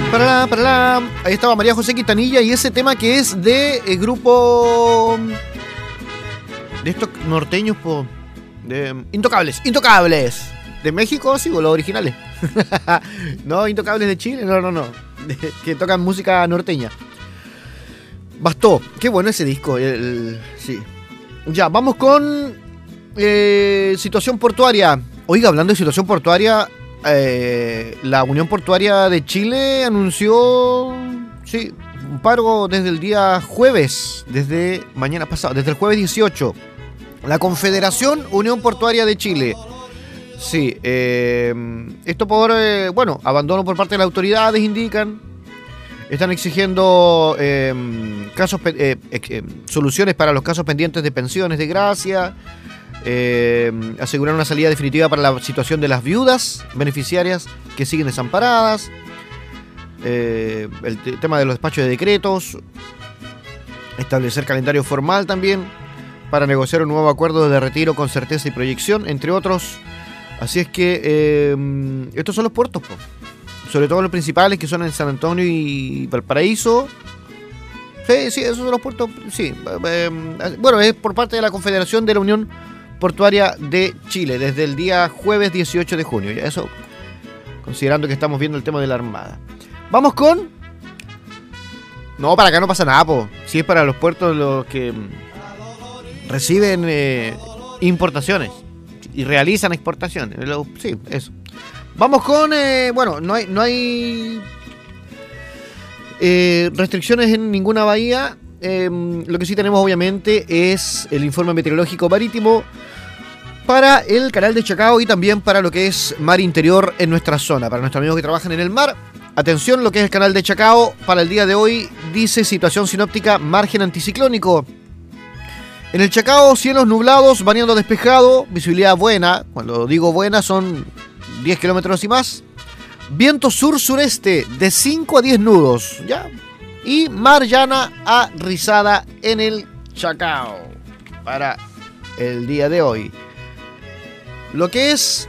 Ahí estaba María José Quintanilla y ese tema que es de el grupo de estos norteños de Intocables. ¿De México? Sí, o los originales. No, Intocables de Chile, no. Que tocan música norteña. Bastó. Qué bueno ese disco. Sí. Ya, vamos con situación portuaria. Oiga, hablando de situación portuaria, la Unión Portuaria de Chile anunció, sí, un paro desde el día jueves, desde mañana pasado, desde el jueves 18. La Confederación Unión Portuaria de Chile. Sí, esto por, abandono por parte de las autoridades, indican. Están exigiendo soluciones para los casos pendientes de pensiones de gracia. Asegurar una salida definitiva para la situación de las viudas beneficiarias que siguen desamparadas. El tema de los despachos de decretos. Establecer calendario formal también para negociar un nuevo acuerdo de retiro con certeza y proyección, entre otros. Así es que estos son los puertos, sobre todo los principales, que son en San Antonio y Valparaíso. Sí, esos son los puertos. Sí. Bueno, es por parte de la Confederación de la Unión Portuaria de Chile, desde el día jueves 18 de junio. Ya eso, considerando que estamos viendo el tema de la Armada. Vamos con... No, para acá no pasa nada, si es para los puertos los que reciben importaciones y realizan exportaciones. Sí, eso. Vamos con... no hay restricciones en ninguna bahía. Lo que sí tenemos, obviamente, es el informe meteorológico marítimo para el canal de Chacao y también para lo que es mar interior en nuestra zona. Para nuestros amigos que trabajan en el mar, atención, lo que es el canal de Chacao para el día de hoy dice situación sinóptica, margen anticiclónico. En el Chacao, cielos nublados, variando a despejado, visibilidad buena. Cuando digo buena son 10 kilómetros y más. Viento sur-sureste de 5 a 10 nudos, ¿ya? Y mar llana a rizada en el Chacao para el día de hoy. Lo que es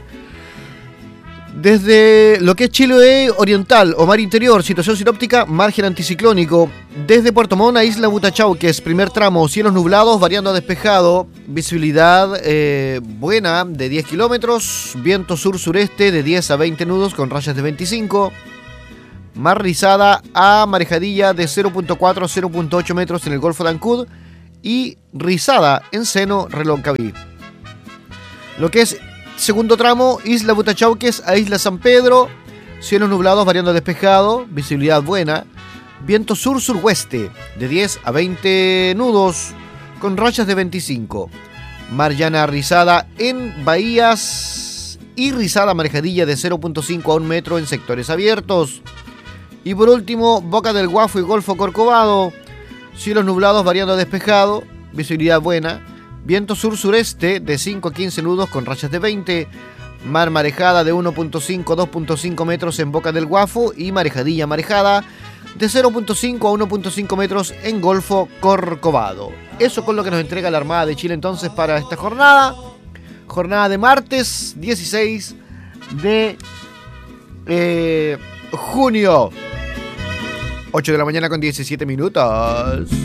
desde lo que es Chile oriental o mar interior, situación sinóptica, margen anticiclónico. Desde Puerto Montt a Isla Butachauques, primer tramo, cielos nublados, variando a despejado, visibilidad buena de 10 kilómetros, viento sur-sureste de 10 a 20 nudos con rayas de 25. Mar rizada a marejadilla de 0.4 a 0.8 metros en el Golfo de Ancud y rizada en seno Reloncaví. Lo que es segundo tramo, Isla Butachauques a Isla San Pedro, cielos nublados variando a despejado, visibilidad buena, viento sur-suroeste de 10 a 20 nudos con rayas de 25. Mar llana rizada en bahías y rizada marejadilla de 0.5 a 1 metro en sectores abiertos. Y por último, Boca del Guafo y Golfo Corcovado, cielos nublados variando a despejado, visibilidad buena, viento sur-sureste de 5 a 15 nudos con rayas de 20, mar marejada de 1.5 a 2.5 metros en Boca del Guafo y marejadilla marejada de 0.5 a 1.5 metros en Golfo Corcovado. Eso con lo que nos entrega la Armada de Chile entonces para esta jornada de martes 16 de junio. 8 de la mañana con 17 minutos.